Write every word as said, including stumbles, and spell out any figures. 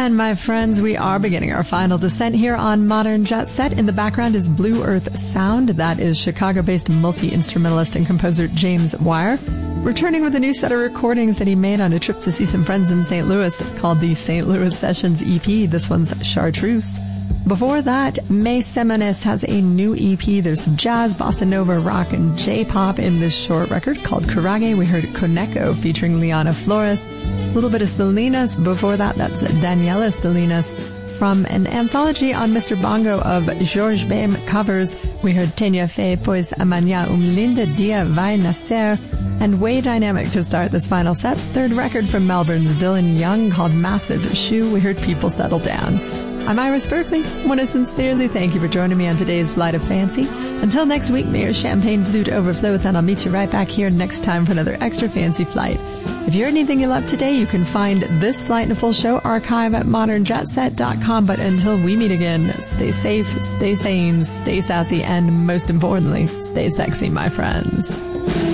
And my friends, we are beginning our final descent here on Modern Jet Set. In the background is Blue Earth Sound. That is Chicago-based multi-instrumentalist and composer James Wire, returning with a new set of recordings that he made on a trip to see some friends in Saint Louis called the Saint Louis Sessions E P. This one's Chartreuse. Before that, May Semones has a new E P. There's some jazz, bossa nova, rock, and J-pop in this short record called Kurage. We heard Koneko featuring Liana Flores. A little bit of Salinas. Before that, that's Daniela Salinas. From an anthology on Mister Bongo of Georges Bem covers, we heard Tenya Fe, Pois Amanhã um Lindo Dia Vai Nascer, and Way Dynamic to start this final set. Third record from Melbourne's Dylan Young called Massive Shoe. We heard People Settle Down. I'm Iris Berkeley. I want to sincerely thank you for joining me on today's Flight of Fancy. Until next week, may your champagne flute overflow, and I'll meet you right back here next time for another extra fancy flight. If you heard anything you love today, you can find this flight and a full show archive at modern jet set dot com. But until we meet again, stay safe, stay sane, stay sassy, and most importantly, stay sexy, my friends.